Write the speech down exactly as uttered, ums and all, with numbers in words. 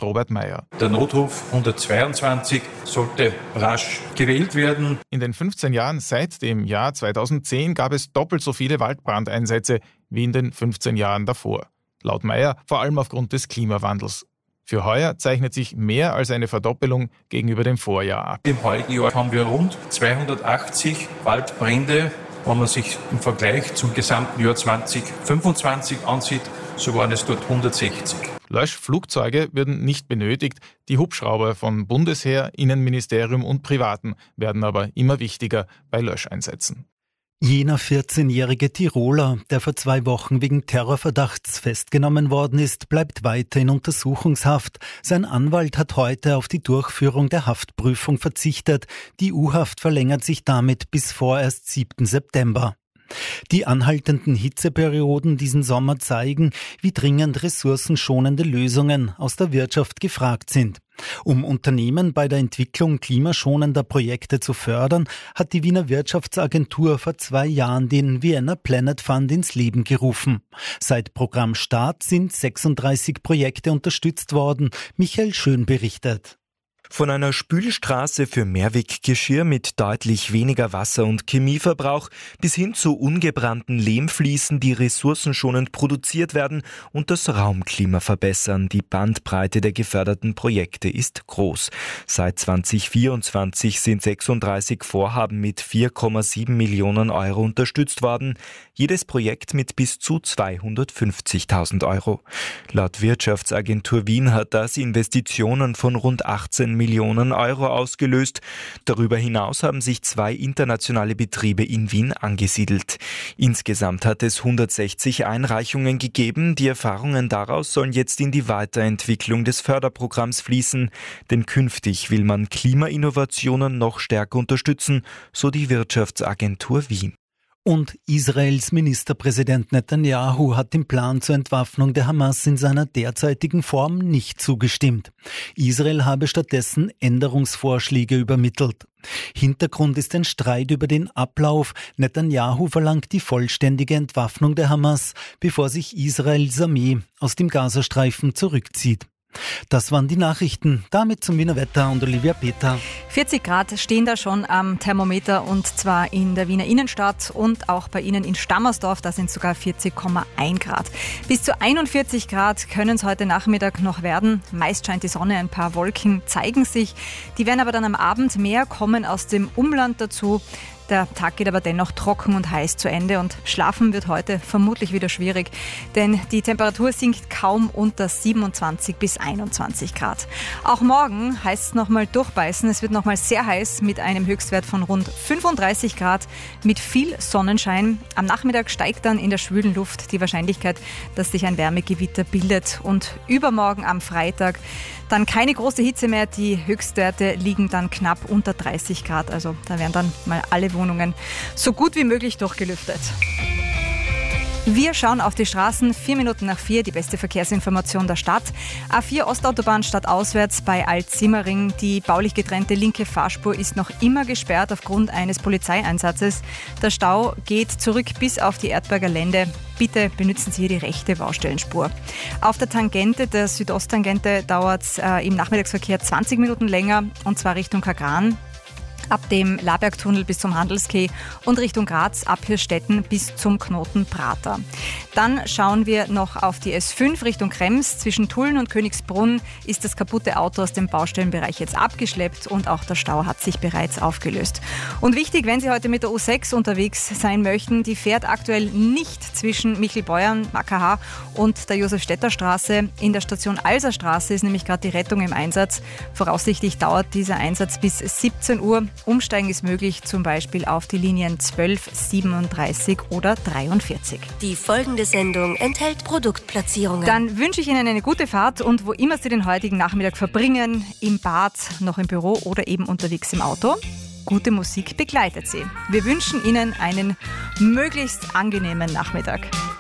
Robert Meyer. Der Notruf hundertzweiundzwanzig sollte rasch gewählt werden. In den fünfzehn Jahren seit dem Jahr zweitausendzehn gab es doppelt so viele Waldbrandeinsätze wie in den fünfzehn Jahren davor. Laut Meyer vor allem aufgrund des Klimawandels. Für heuer zeichnet sich mehr als eine Verdoppelung gegenüber dem Vorjahr ab. Im heutigen Jahr haben wir rund zweihundertachtzig Waldbrände. Wenn man sich im Vergleich zum gesamten Jahr zweitausendfünfundzwanzig ansieht, so waren es dort hundertsechzig. Löschflugzeuge würden nicht benötigt. Die Hubschrauber von Bundesheer, Innenministerium und Privaten werden aber immer wichtiger bei Löscheinsätzen. Jener vierzehnjährige Tiroler, der vor zwei Wochen wegen Terrorverdachts festgenommen worden ist, bleibt weiter in Untersuchungshaft. Sein Anwalt hat heute auf die Durchführung der Haftprüfung verzichtet. Die U-Haft verlängert sich damit bis vorerst siebten September. Die anhaltenden Hitzeperioden diesen Sommer zeigen, wie dringend ressourcenschonende Lösungen aus der Wirtschaft gefragt sind. Um Unternehmen bei der Entwicklung klimaschonender Projekte zu fördern, hat die Wiener Wirtschaftsagentur vor zwei Jahren den Vienna Planet Fund ins Leben gerufen. Seit Programmstart sind sechsunddreißig Projekte unterstützt worden. Michael Schön berichtet. Von einer Spülstraße für Mehrweggeschirr mit deutlich weniger Wasser- und Chemieverbrauch bis hin zu ungebrannten Lehmfliesen, die ressourcenschonend produziert werden und das Raumklima verbessern. Die Bandbreite der geförderten Projekte ist groß. Seit zweitausendvierundzwanzig sind sechsunddreißig Vorhaben mit vier Komma sieben Millionen Euro unterstützt worden. Jedes Projekt mit bis zu zweihundertfünfzigtausend Euro. Laut Wirtschaftsagentur Wien hat das Investitionen von rund achtzehn Millionen Euro ausgelöst. Darüber hinaus haben sich zwei internationale Betriebe in Wien angesiedelt. Insgesamt hat es hundertsechzig Einreichungen gegeben. Die Erfahrungen daraus sollen jetzt in die Weiterentwicklung des Förderprogramms fließen. Denn künftig will man Klimainnovationen noch stärker unterstützen, so die Wirtschaftsagentur Wien. Und Israels Ministerpräsident Netanyahu hat dem Plan zur Entwaffnung der Hamas in seiner derzeitigen Form nicht zugestimmt. Israel habe stattdessen Änderungsvorschläge übermittelt. Hintergrund ist ein Streit über den Ablauf. Netanyahu verlangt die vollständige Entwaffnung der Hamas, bevor sich Israels Armee aus dem Gazastreifen zurückzieht. Das waren die Nachrichten. Damit zum Wiener Wetter und Olivia Peter. vierzig Grad stehen da schon am Thermometer und zwar in der Wiener Innenstadt und auch bei Ihnen in Stammersdorf, da sind sogar vierzig Komma eins Grad. Bis zu einundvierzig Grad können es heute Nachmittag noch werden. Meist scheint die Sonne, ein paar Wolken zeigen sich. Die werden aber dann am Abend mehr kommen aus dem Umland dazu. Der Tag geht aber dennoch trocken und heiß zu Ende und schlafen wird heute vermutlich wieder schwierig, denn die Temperatur sinkt kaum unter siebenundzwanzig bis einundzwanzig Grad. Auch morgen heißt es nochmal durchbeißen. Es wird nochmal sehr heiß mit einem Höchstwert von rund fünfunddreißig Grad mit viel Sonnenschein. Am Nachmittag steigt dann in der schwülen Luft die Wahrscheinlichkeit, dass sich ein Wärmegewitter bildet. Und übermorgen am Freitag dann keine große Hitze mehr. Die Höchstwerte liegen dann knapp unter dreißig Grad. Also da werden dann mal alle Wohnungen so gut wie möglich durchgelüftet. Wir schauen auf die Straßen, vier Minuten nach vier, die beste Verkehrsinformation der Stadt. A vier Ostautobahn stadtauswärts bei Alt-Simmering. Die baulich getrennte linke Fahrspur ist noch immer gesperrt aufgrund eines Polizeieinsatzes. Der Stau geht zurück bis auf die Erdberger Lände. Bitte benutzen Sie hier die rechte Baustellenspur. Auf der Tangente, der Südosttangente, dauert es äh, im Nachmittagsverkehr zwanzig Minuten länger und zwar Richtung Kagran. Ab dem Labergtunnel bis zum Handelskeh und Richtung Graz ab Hirstetten bis zum Knoten Prater. Dann schauen wir noch auf die S fünf Richtung Krems. Zwischen Tulln und Königsbrunn ist das kaputte Auto aus dem Baustellenbereich jetzt abgeschleppt und auch der Stau hat sich bereits aufgelöst. Und wichtig, wenn Sie heute mit der U sechs unterwegs sein möchten, die fährt aktuell nicht zwischen Michelbeuern, A K H und der Josef-Stetter-Straße. In der Station Alserstraße ist nämlich gerade die Rettung im Einsatz. Voraussichtlich dauert dieser Einsatz bis siebzehn Uhr. Umsteigen ist möglich, zum Beispiel auf die Linien zwölf, siebenunddreißig oder dreiundvierzig. Die folgende Sendung enthält Produktplatzierungen. Dann wünsche ich Ihnen eine gute Fahrt und wo immer Sie den heutigen Nachmittag verbringen, im Bad, noch im Büro oder eben unterwegs im Auto, gute Musik begleitet Sie. Wir wünschen Ihnen einen möglichst angenehmen Nachmittag.